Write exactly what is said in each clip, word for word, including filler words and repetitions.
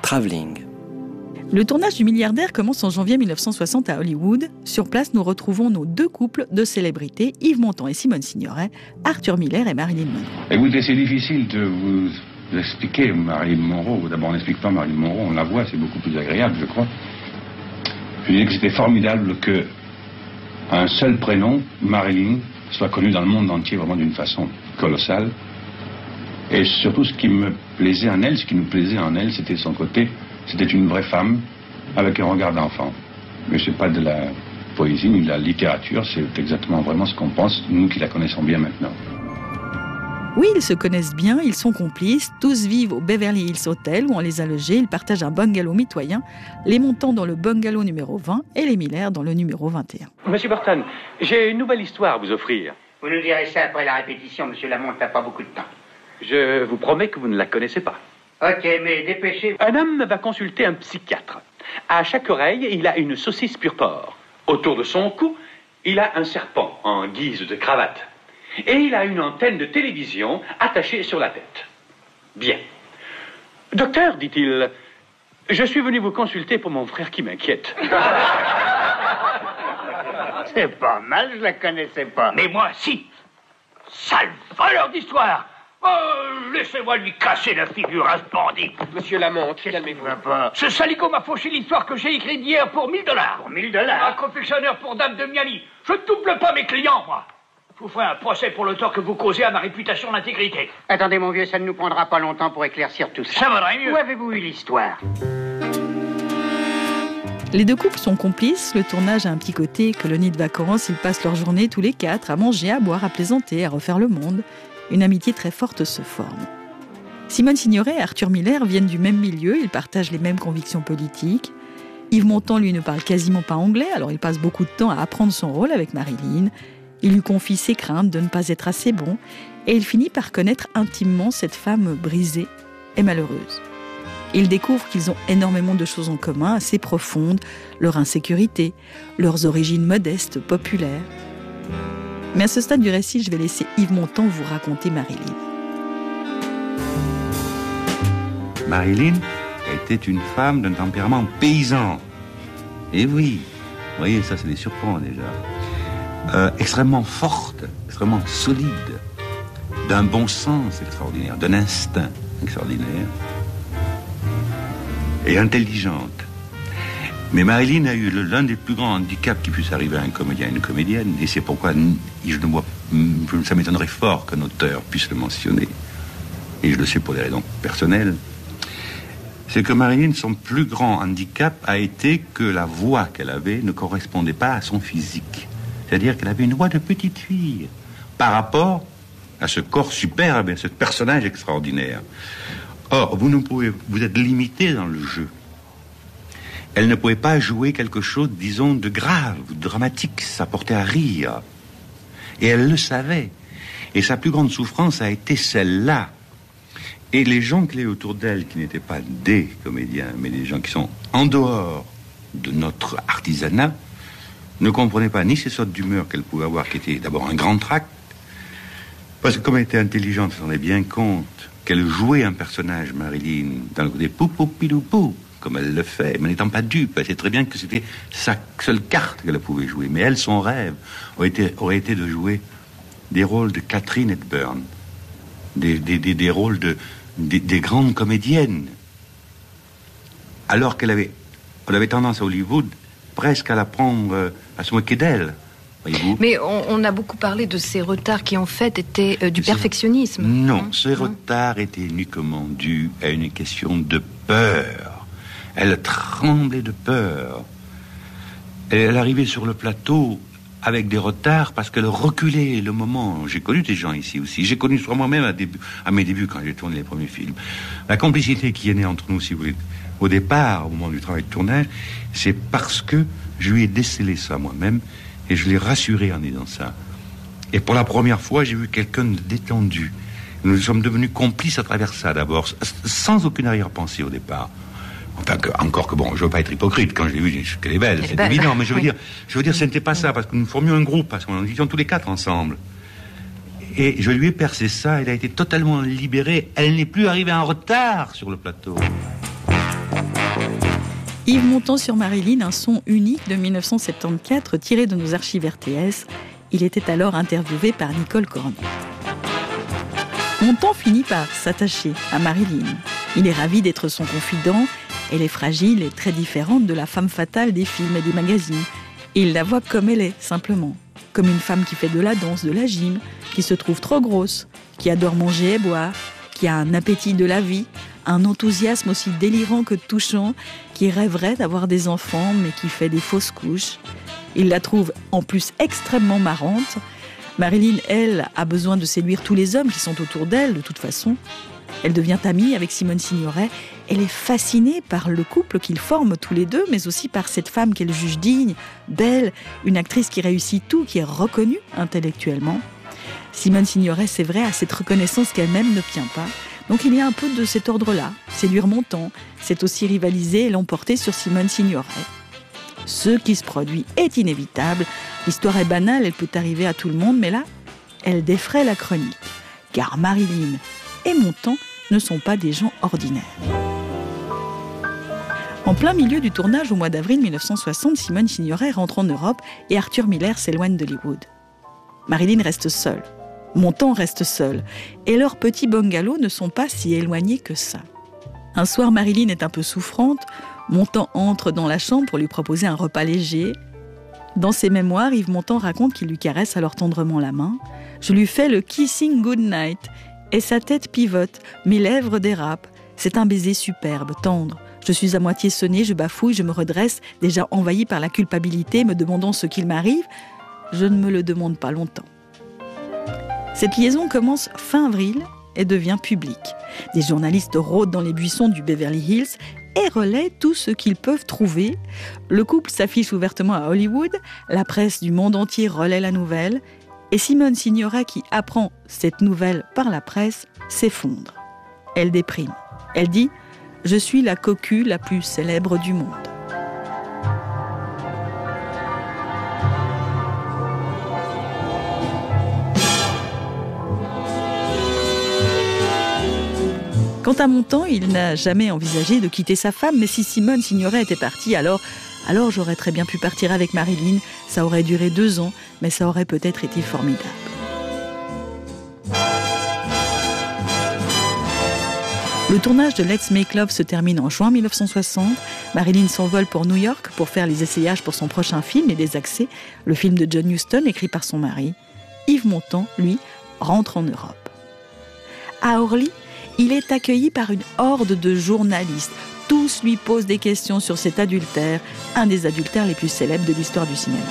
Travelling. Le tournage du Milliardaire commence en janvier mille neuf cent soixante à Hollywood. Sur place, nous retrouvons nos deux couples de célébrités, Yves Montand et Simone Signoret, Arthur Miller et Marilyn Monroe. Écoutez, c'est difficile de vous expliquer Marilyn Monroe. D'abord, on n'explique pas Marilyn Monroe, on la voit, c'est beaucoup plus agréable, je crois. Je disais que c'était formidable que un seul prénom, Marilyn, soit connu dans le monde entier vraiment d'une façon colossale. Et surtout, ce qui me plaisait en elle, ce qui nous plaisait en elle, c'était son côté. C'était une vraie femme avec un regard d'enfant. Mais c'est pas de la poésie ni de la littérature, c'est exactement vraiment ce qu'on pense, nous qui la connaissons bien maintenant. Oui, ils se connaissent bien, ils sont complices, tous vivent au Beverly Hills Hotel où on les a logés, ils partagent un bungalow mitoyen, les Montand dans le bungalow numéro vingt et les Miller dans le numéro vingt et un. Monsieur Burton, j'ai une nouvelle histoire à vous offrir. Vous nous direz ça après la répétition, monsieur Lamont n'a pas beaucoup de temps. Je vous promets que vous ne la connaissez pas. Ok, mais dépêchez-vous. Un homme va consulter un psychiatre. À chaque oreille, il a une saucisse pur porc. Autour de son cou, il a un serpent en guise de cravate. Et il a une antenne de télévision attachée sur la tête. Bien. Docteur, dit-il, je suis venu vous consulter pour mon frère qui m'inquiète. C'est pas mal, je la connaissais pas. Mais moi, si. Sale voleur d'histoire. Oh, laissez-moi lui casser la figure à ce bandit. Monsieur Lamont, calmez-vous. Pas. Ce saligo m'a fauché l'histoire que j'ai écrite hier pour mille dollars. Pour mille dollars. Un confectionneur pour dame de Miami. Je ne double pas mes clients, moi. Je vous ferai un procès pour le tort que vous causez à ma réputation d'intégrité. Attendez, mon vieux, ça ne nous prendra pas longtemps pour éclaircir tout ça. Ça vaudrait mieux. Où avez-vous eu l'histoire? Les deux couples sont complices, le tournage a un petit côté colonie de vacances, ils passent leur journée tous les quatre à manger, à boire, à plaisanter, à refaire le monde. Une amitié très forte se forme. Simone Signoret et Arthur Miller viennent du même milieu, ils partagent les mêmes convictions politiques. Yves Montand, lui, ne parle quasiment pas anglais, alors il passe beaucoup de temps à apprendre son rôle avec Marilyn. Il lui confie ses craintes de ne pas être assez bon, et il finit par connaître intimement cette femme brisée et malheureuse. Il découvre qu'ils ont énormément de choses en commun, assez profondes, leur insécurité, leurs origines modestes, populaires. Mais à ce stade du récit, je vais laisser Yves Montand vous raconter Marilyn. Marilyn était une femme d'un tempérament paysan. Et oui, vous voyez, ça, c'est des surprenants déjà. Euh, extrêmement forte, extrêmement solide, d'un bon sens extraordinaire, d'un instinct extraordinaire, et intelligente. Mais Marilyn a eu l'un des plus grands handicaps qui puisse arriver à un comédien et une comédienne, et c'est pourquoi je ne vois, ça m'étonnerait fort qu'un auteur puisse le mentionner, et je le sais pour des raisons personnelles, c'est que Marilyn, son plus grand handicap a été que la voix qu'elle avait ne correspondait pas à son physique. C'est-à-dire qu'elle avait une voix de petite fille par rapport à ce corps superbe et à ce personnage extraordinaire. Or, vous ne pouvez, vous êtes limité dans le jeu. Elle ne pouvait pas jouer quelque chose, disons, de grave, de dramatique, ça portait à rire. Et elle le savait. Et sa plus grande souffrance a été celle-là. Et les gens qui étaient autour d'elle, qui n'étaient pas des comédiens, mais des gens qui sont en dehors de notre artisanat, ne comprenaient pas ni ces sortes d'humeur qu'elle pouvait avoir, qui étaient d'abord un grand tract, parce que comme elle était intelligente, elle s'en rendait bien compte qu'elle jouait un personnage, Marilyn, dans le côté pou pou pilou pou, comme elle le fait, mais n'étant pas dupe, elle sait très bien que c'était sa seule carte qu'elle pouvait jouer. Mais elle, son rêve, aurait été, aurait été de jouer des rôles de Katharine Hepburn, des, des, des, des rôles de, des, des grandes comédiennes. Alors qu'elle avait, elle avait tendance à Hollywood presque à la prendre, à se moquer d'elle. Voyez-vous. Mais on, on a beaucoup parlé de ces retards qui en fait étaient euh, du perfectionnisme. Non, hein, ces hein. retards étaient uniquement dus à une question de peur. Elle tremblait de peur. Et elle arrivait sur le plateau avec des retards parce qu'elle reculait le moment. J'ai connu des gens ici aussi. J'ai connu sur moi-même à, début, à mes débuts quand j'ai tourné les premiers films. La complicité qui est née entre nous, si vous voulez, au départ, au moment du travail de tournage, c'est parce que je lui ai décelé ça moi-même et je l'ai rassuré en disant ça. Et pour la première fois, j'ai vu quelqu'un de détendu. Nous sommes devenus complices à travers ça d'abord, sans aucune arrière-pensée au départ. Enfin, que, encore que bon, je veux pas être hypocrite. Quand je l'ai vue, j'ai dit qu'elle est belle, c'est belle. Évident. Mais je veux oui. dire, je veux dire, ce n'était pas ça, parce que nous formions un groupe à ce moment. Nous étions tous les quatre ensemble. Et je lui ai percé ça. Elle a été totalement libérée. Elle n'est plus arrivée en retard sur le plateau. Yves Montand sur Marilyn, un son unique de mille neuf cent soixante-quatorze tiré de nos archives R T S. Il était alors interviewé par Nicole Cornu. Montand finit par s'attacher à Marilyn. Il est ravi d'être son confident. Elle est fragile et très différente de la femme fatale des films et des magazines. Et il la voit comme elle est, simplement. Comme une femme qui fait de la danse, de la gym, qui se trouve trop grosse, qui adore manger et boire, qui a un appétit de la vie, un enthousiasme aussi délirant que touchant, qui rêverait d'avoir des enfants, mais qui fait des fausses couches. Il la trouve en plus extrêmement marrante. Marilyn, elle, a besoin de séduire tous les hommes qui sont autour d'elle, de toute façon. Elle devient amie avec Simone Signoret. Elle est fascinée par le couple qu'ils forment tous les deux, mais aussi par cette femme qu'elle juge digne, belle, une actrice qui réussit tout, qui est reconnue intellectuellement. Simone Signoret, c'est vrai, a cette reconnaissance qu'elle-même n'obtient pas. Donc il y a un peu de cet ordre-là. Séduire Montand, c'est aussi rivaliser et l'emporter sur Simone Signoret. Ce qui se produit est inévitable. L'histoire est banale, elle peut arriver à tout le monde, mais là, elle défraie la chronique. Car Marilyn et Montand ne sont pas des gens ordinaires. En plein milieu du tournage au mois d'avril mille neuf cent soixante, Simone Signoret rentre en Europe et Arthur Miller s'éloigne d'Hollywood. Marilyn reste seule. Montand reste seul. Et leurs petits bungalows ne sont pas si éloignés que ça. Un soir, Marilyn est un peu souffrante. Montand entre dans la chambre pour lui proposer un repas léger. Dans ses mémoires, Yves Montand raconte qu'il lui caresse alors tendrement la main. « Je lui fais le kissing good night. Et sa tête pivote, mes lèvres dérapent. C'est un baiser superbe, tendre. Je suis à moitié sonnée, je bafouille, je me redresse, déjà envahie par la culpabilité, me demandant ce qu'il m'arrive. Je ne me le demande pas longtemps. » Cette liaison commence fin avril et devient publique. Des journalistes rôdent dans les buissons du Beverly Hills et relaient tout ce qu'ils peuvent trouver. Le couple s'affiche ouvertement à Hollywood, la presse du monde entier relaie la nouvelle, et Simone Signoret, qui apprend cette nouvelle par la presse, s'effondre. Elle déprime. Elle dit « Je suis la cocu la plus célèbre du monde ». Quant à Montand, il n'a jamais envisagé de quitter sa femme, mais si Simone Signoret était partie, alors, alors j'aurais très bien pu partir avec Marilyn. Ça aurait duré deux ans, mais ça aurait peut-être été formidable. Le tournage de Let's Make Love se termine en juin mille neuf cent soixante. Marilyn s'envole pour New York pour faire les essayages pour son prochain film, Les Désaxés, le film de John Huston écrit par son mari. Yves Montand, lui, rentre en Europe. À Orly, il est accueilli par une horde de journalistes. Tous lui posent des questions sur cet adultère, un des adultères les plus célèbres de l'histoire du cinéma.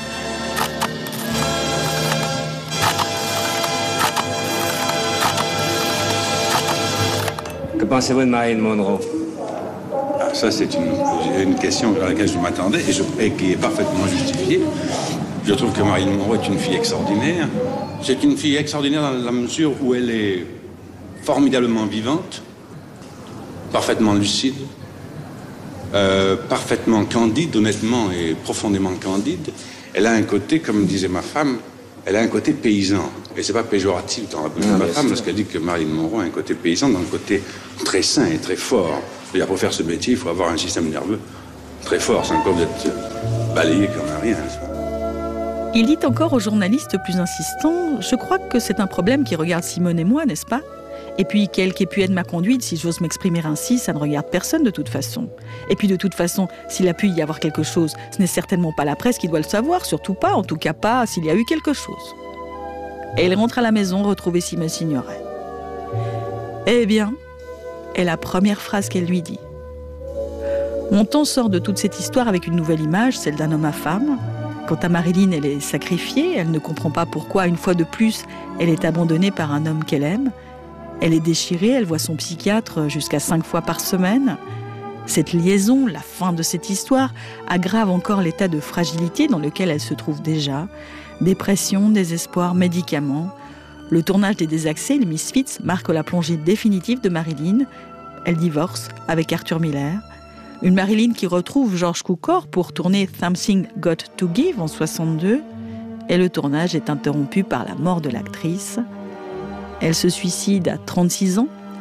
Que pensez-vous de Marilyn Monroe? Ah, ça, c'est une, une question à laquelle je m'attendais et, je, et qui est parfaitement justifiée. Je trouve que Marilyn Monroe est une fille extraordinaire. C'est une fille extraordinaire dans la mesure où elle est formidablement vivante, parfaitement lucide, euh, parfaitement candide, honnêtement et profondément candide. Elle a un côté, comme disait ma femme, elle a un côté paysan. Et c'est pas péjoratif dans la bouche de ma femme, parce qu'elle dit que Marilyn Monroe a un côté paysan, dans le côté très sain et très fort. Et pour faire ce métier, il faut avoir un système nerveux très fort, sans encore d'être balayé comme un rien. Il dit encore aux journalistes plus insistants « Je crois que c'est un problème qui regarde Simone et moi, n'est-ce pas ? Et puis, quelle qu'ait pu être ma conduite, si j'ose m'exprimer ainsi, ça ne regarde personne de toute façon. Et puis, de toute façon, s'il a pu y avoir quelque chose, ce n'est certainement pas la presse qui doit le savoir, surtout pas, en tout cas pas s'il y a eu quelque chose. » Et il rentre à la maison retrouver Simone Signoret. Eh bien, est la première phrase qu'elle lui dit. Montand sort de toute cette histoire avec une nouvelle image, celle d'un homme à femme. Quant à Marilyn, elle est sacrifiée, elle ne comprend pas pourquoi, une fois de plus, elle est abandonnée par un homme qu'elle aime. Elle est déchirée, elle voit son psychiatre jusqu'à cinq fois par semaine. Cette liaison, la fin de cette histoire, aggrave encore l'état de fragilité dans lequel elle se trouve déjà. Dépression, désespoir, médicaments. Le tournage des Désaxés, les Misfits, marque la plongée définitive de Marilyn. Elle divorce avec Arthur Miller. Une Marilyn qui retrouve George Cukor pour tourner Something Got to Give en soixante-deux. Et le tournage est interrompu par la mort de l'actrice. Elle se suicide à trente-six ans,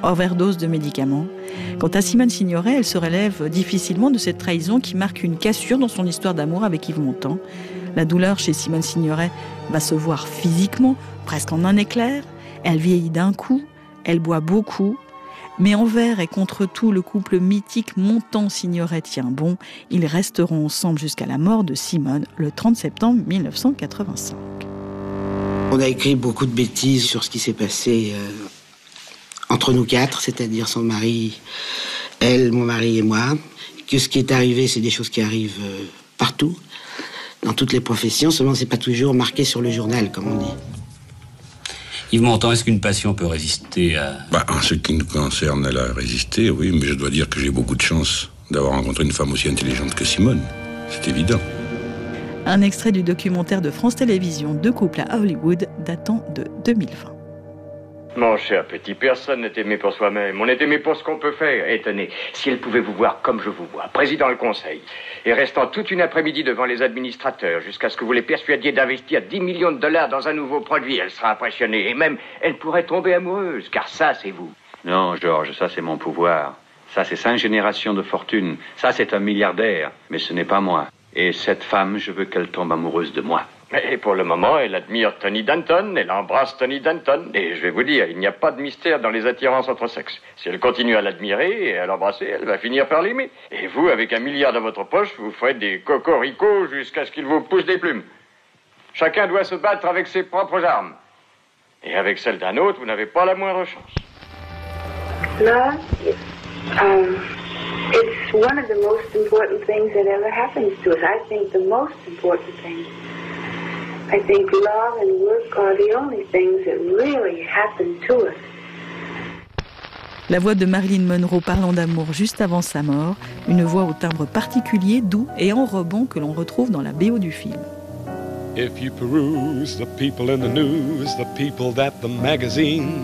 overdose de médicaments. Quant à Simone Signoret, elle se relève difficilement de cette trahison qui marque une cassure dans son histoire d'amour avec Yves Montand. La douleur chez Simone Signoret va se voir physiquement, presque en un éclair. Elle vieillit d'un coup, elle boit beaucoup. Mais envers et contre tout, le couple mythique Montand-Signoret tient bon. Ils resteront ensemble jusqu'à la mort de Simone le trente septembre mille neuf cent quatre-vingt-cinq. On a écrit beaucoup de bêtises sur ce qui s'est passé euh, entre nous quatre, c'est-à-dire son mari, elle, mon mari et moi. Que ce qui est arrivé, c'est des choses qui arrivent euh, partout, dans toutes les professions, seulement c'est pas toujours marqué sur le journal, comme on dit. Yves Montand, est-ce qu'une passion peut résister à... Bah, en ce qui nous concerne, elle a résisté, oui, mais je dois dire que j'ai beaucoup de chance d'avoir rencontré une femme aussi intelligente que Simone. C'est évident. Un extrait du documentaire de France Télévisions, Deux couples à Hollywood, datant de deux mille vingt. Mon cher petit, personne n'est aimé pour soi-même. On est aimé pour ce qu'on peut faire. Et tenez, si elle pouvait vous voir comme je vous vois, président du conseil, et restant toute une après-midi devant les administrateurs jusqu'à ce que vous les persuadiez d'investir dix millions de dollars dans un nouveau produit, elle sera impressionnée. Et même, elle pourrait tomber amoureuse, car ça, c'est vous. Non, Georges, ça c'est mon pouvoir. Ça c'est cinq générations de fortune. Ça c'est un milliardaire. Mais ce n'est pas moi. Et cette femme, je veux qu'elle tombe amoureuse de moi. Mais pour le moment, elle admire Tony Danton, elle embrasse Tony Danton. Et je vais vous dire, il n'y a pas de mystère dans les attirances entre sexes. Si elle continue à l'admirer et à l'embrasser, elle va finir par l'aimer. Et vous, avec un milliard dans votre poche, vous ferez des cocoricots jusqu'à ce qu'il vous pousse des plumes. Chacun doit se battre avec ses propres armes. Et avec celle d'un autre, vous n'avez pas la moindre chance. Love, um, it's one of the most important things that ever happens to us. I think the most important thing. I think love and work are the only things that really happen to us. La voix de Marilyn Monroe parlant d'amour juste avant sa mort, une voix au timbre particulier, doux et enrobant que l'on retrouve dans la B O du film. If you peruse the people in the news, the people that the magazine